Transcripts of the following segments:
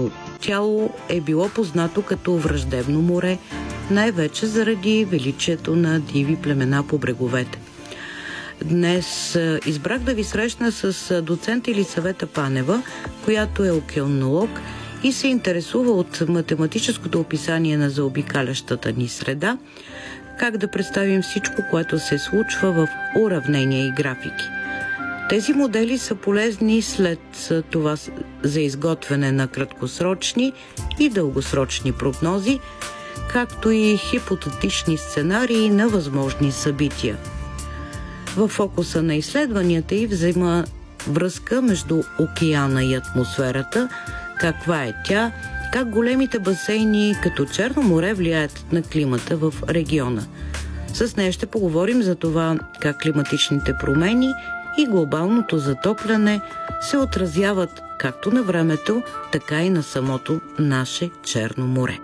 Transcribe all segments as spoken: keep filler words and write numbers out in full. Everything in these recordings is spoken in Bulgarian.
човешкото тяло е било познато като враждебно море, най-вече заради величието на диви племена по бреговете. Днес избрах да ви срещна с доцент Елисавета Панева, която е океанолог и се интересува от математическото описание на заобикалящата ни среда, как да представим всичко, което се случва в уравнения и графики. Тези модели са полезни след това за изготвяне на краткосрочни и дългосрочни прогнози, както и хипотетични сценарии на възможни събития. В фокуса на изследванията й взема връзка между океана и атмосферата, каква е тя, как големите басейни като Черно море влияят на климата в региона. С нея ще поговорим за това как климатичните промени и глобалното затопляне се отразяват както на времето, така и на самото наше Черно море.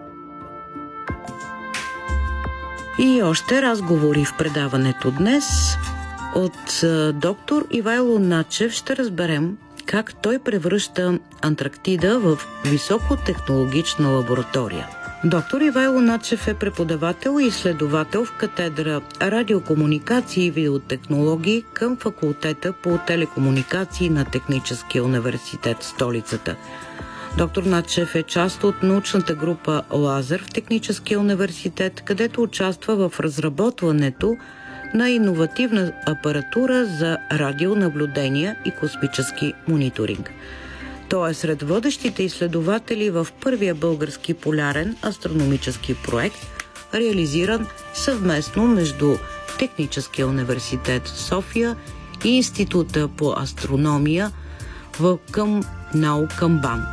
И още разговори в предаването днес. От доктор Ивайло Начев ще разберем как той превръща Антарктида в високотехнологична лаборатория. Доктор Ивайло Начев е преподавател и изследовател в катедра радиокомуникации и видеотехнологии към факултета по телекомуникации на Техническия университет в столицата. Доктор Начев е част от научната група Лазер в Техническия университет, където участва в разработването на иновативна апаратура за радионаблюдение и космически мониторинг. Той е сред водещите изследователи в първия български полярен астрономически проект, реализиран съвместно между Техническия университет в София и Института по астрономия в към Наукамбан.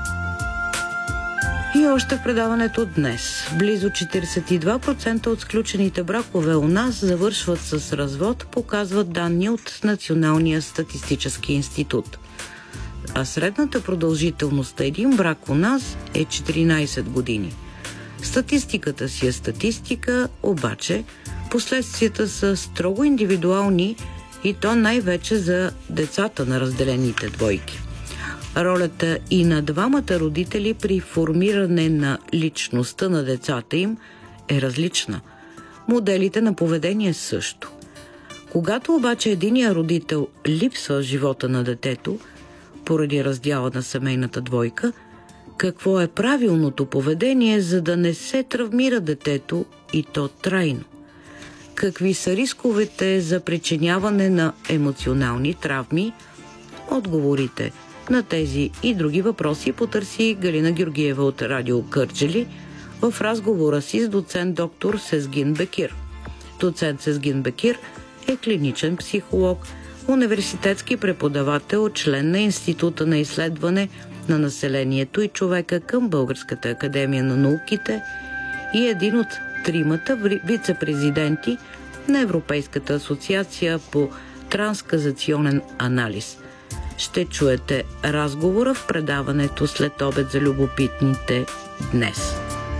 И още в предаването днес. Близо четиридесет и два процента от сключените бракове у нас завършват с развод, показват данни от Националния статистически институт. А средната продължителност на един брак у нас е четиринадесет години. Статистиката си е статистика, обаче последствията са строго индивидуални и то най-вече за децата на разделените двойки. Ролята и на двамата родители при формиране на личността на децата им е различна. Моделите на поведение също. Когато обаче единият родител липсва в живота на детето, поради раздяла на семейната двойка, какво е правилното поведение, за да не се травмира детето и то трайно? Какви са рисковете за причиняване на емоционални травми? Отговорите на тези и други въпроси потърси Галина Георгиева от Радио Кърджали в разговора си с доцент доктор Сезгин Бекир. Доцент Сезгин Бекир е клиничен психолог, университетски преподавател, член на Института на изследване на населението и човека към Българската академия на науките и един от тримата вице-президенти на Европейската асоциация по трансказационен анализ. Ще чуете разговора в предаването след обед за любопитните днес.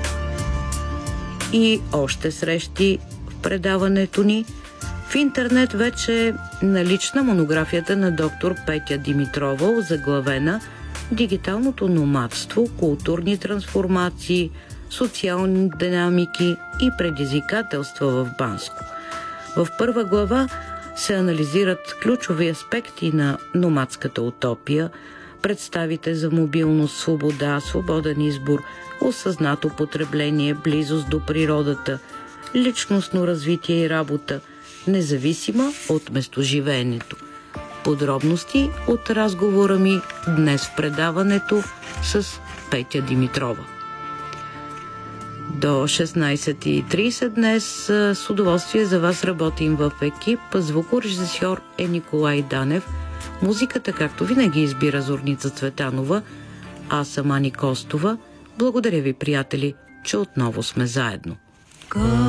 И още срещи в предаването ни. В интернет вече е налична монографията на доктор Петя Димитрова, озаглавена «Дигиталното номадство, културни трансформации, социални динамики и предизвикателства в Банско». В първа глава се анализират ключови аспекти на номадската утопия, представите за мобилност, свобода, свободен избор, осъзнато потребление, близост до природата, личностно развитие и работа, независима от местоживеенето. Подробности от разговора ми днес в предаването с Петя Димитрова. До шестнадесет и тридесет днес с удоволствие за вас работим в екип. Звукорежисьор е Николай Данев. Музиката, както винаги, избира Зорница Цветанова. Аз съм Ани Костова. Благодаря ви, приятели, че отново сме заедно.